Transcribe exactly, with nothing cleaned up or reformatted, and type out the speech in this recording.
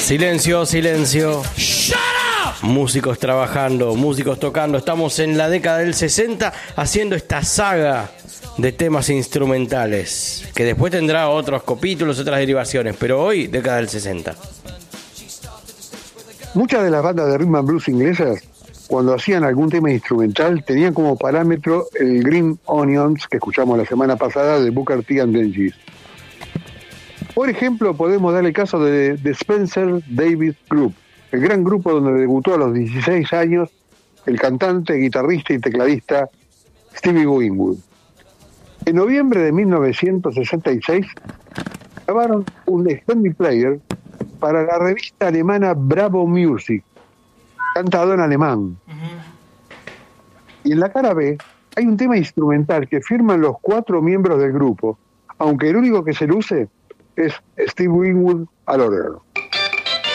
Silencio, silencio. Músicos trabajando, músicos tocando. Estamos en la década del sesenta haciendo esta saga de temas instrumentales, que después tendrá otros capítulos, otras derivaciones, pero hoy, década del sesenta. Muchas de las bandas de rhythm and blues inglesas, cuando hacían algún tema instrumental, tenían como parámetro el Green Onions que escuchamos la semana pasada de Booker T and the G's. Por ejemplo, podemos dar el caso de The Spencer Davis Group, el gran grupo donde debutó a los dieciséis años el cantante, guitarrista y tecladista Stevie Winwood. En noviembre de mil novecientos sesenta y seis grabaron un extended player para la revista alemana Bravo Music, cantado en alemán. Uh-huh. Y en la cara B hay un tema instrumental que firman los cuatro miembros del grupo, aunque el único que se luce es Steve Winwood al órgano.